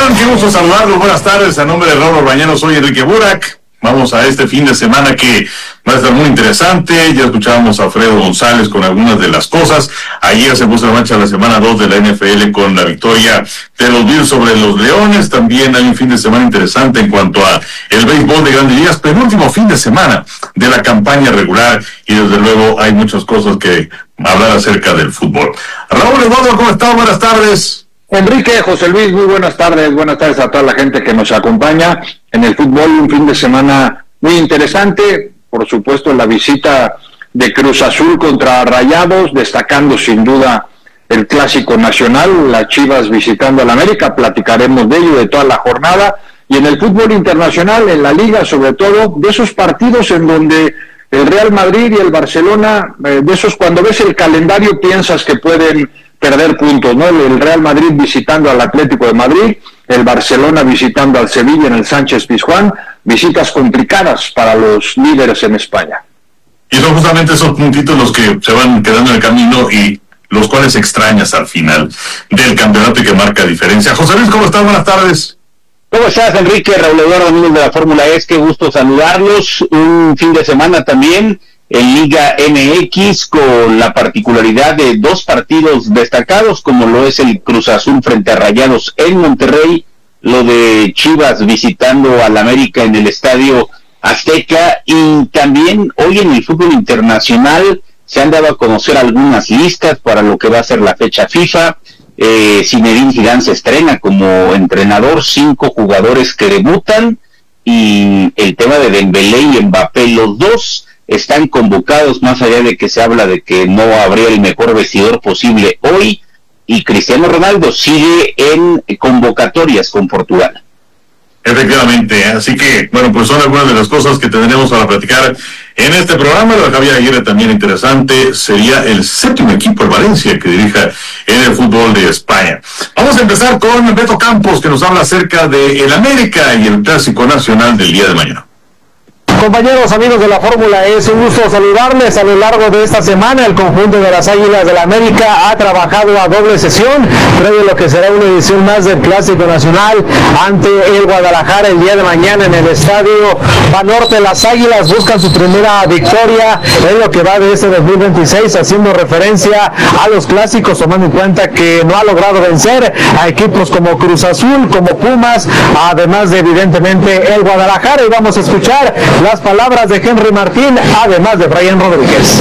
están? Qué gusto saludarlos. Buenas tardes. A nombre de Raúl Orbañano, soy Enrique Burak. Vamos a este fin de semana que va a estar muy interesante. Ya escuchábamos a Alfredo González con algunas de las cosas. Ayer se puso en marcha la semana 2 de la NFL con la victoria de los Bills sobre los Leones. También hay un fin de semana interesante en cuanto a el béisbol de Grandes Ligas, penúltimo fin de semana de la campaña regular, y desde luego hay muchas cosas que hablar acerca del fútbol. Raúl Eduardo, ¿cómo estás? Buenas tardes. Enrique, José Luis, muy buenas tardes a toda la gente que nos acompaña en el fútbol. Un fin de semana muy interesante, por supuesto la visita de Cruz Azul contra Rayados, destacando sin duda el clásico nacional, las Chivas visitando al América, platicaremos de ello, de toda la jornada, y en el fútbol internacional, en la Liga sobre todo, de esos partidos en donde el Real Madrid y el Barcelona, de esos cuando ves el calendario piensas que pueden perder puntos, ¿no? El Real Madrid visitando al Atlético de Madrid, el Barcelona visitando al Sevilla en el Sánchez-Pizjuán, visitas complicadas para los líderes en España. Y son justamente esos puntitos los que se van quedando en el camino y los cuales extrañas al final del campeonato y que marca diferencia. José Luis, ¿cómo estás? Buenas tardes. ¿Cómo estás, Enrique? Raúl Eduardo, amigos de la Fórmula E, qué gusto saludarlos. Un fin de semana también en Liga MX con la particularidad de dos partidos destacados, como lo es el Cruz Azul frente a Rayados en Monterrey, lo de Chivas visitando al América en el Estadio Azteca, y también hoy en el fútbol internacional se han dado a conocer algunas listas para lo que va a ser la fecha FIFA. Zinedine Zidane se estrena como entrenador, 5 jugadores que debutan, y el tema de Dembélé y Mbappé, los dos están convocados, más allá de que se habla de que no habría el mejor vestidor posible hoy, y Cristiano Ronaldo sigue en convocatorias con Portugal. Efectivamente, así que, bueno, pues son algunas de las cosas que tendremos para platicar en este programa. Lo de Javier Aguirre también interesante, sería el 7º equipo, el Valencia, que dirija en el fútbol de España. Vamos a empezar con Beto Campos, que nos habla acerca de el América y el Clásico Nacional del día de mañana. Compañeros, amigos de la Fórmula E, es un gusto saludarles. A lo largo de esta semana, el conjunto de las Águilas del América ha trabajado a doble sesión, previo a lo que será una edición más del Clásico Nacional ante el Guadalajara el día de mañana en el Estadio Banorte. Las Águilas buscan su primera victoria en lo que va de este 2026, haciendo referencia a los clásicos, tomando en cuenta que no ha logrado vencer a equipos como Cruz Azul, como Pumas, además de evidentemente el Guadalajara. Y vamos a escuchar las palabras de Henry Martín, además de Brian Rodríguez.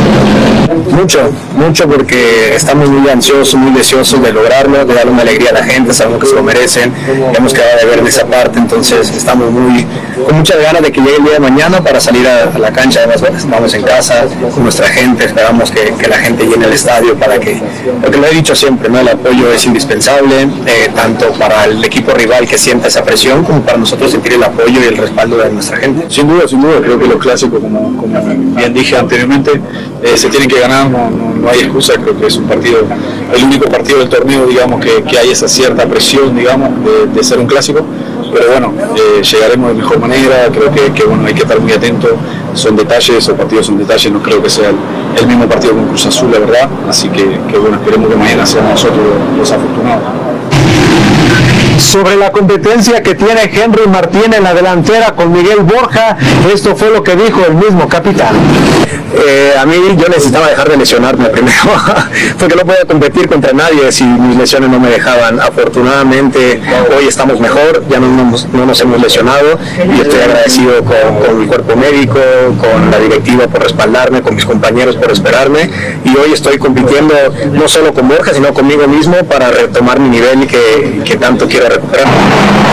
Mucho porque estamos muy ansiosos, muy deseosos de lograrlo, de darle una alegría a la gente, sabemos que se lo merecen, hemos quedado de ver en esa parte, entonces estamos con muchas ganas de que llegue el día de mañana para salir a la cancha. Además estamos en casa con nuestra gente, esperamos que la gente llene el estadio para que, lo que lo he dicho siempre, ¿no? El apoyo es indispensable, tanto para el equipo rival que sienta esa presión, como para nosotros sentir el apoyo y el respaldo de nuestra gente. Sin duda, creo que los clásicos, como bien dije anteriormente, se tienen que ganar, no hay excusa. Creo que es un partido, el único partido del torneo, digamos, que hay esa cierta presión, digamos, de ser un clásico, pero bueno, llegaremos de mejor manera. Creo que bueno, hay que estar muy atentos, son detalles, esos partidos son detalles, no creo que sea el mismo partido con Cruz Azul, la verdad, así que bueno, esperemos que mañana seamos nosotros los afortunados. Sobre la competencia que tiene Henry Martín en la delantera con Miguel Borja, esto fue lo que dijo el mismo capitán. A mí yo necesitaba dejar de lesionarme primero, porque no podía competir contra nadie si mis lesiones no me dejaban. Afortunadamente hoy estamos mejor, ya no nos hemos lesionado, y estoy agradecido con mi cuerpo médico, con la directiva por respaldarme, con mis compañeros por esperarme, y hoy estoy compitiendo no solo con Borja, sino conmigo mismo para retomar mi nivel que tanto quiero recuperar.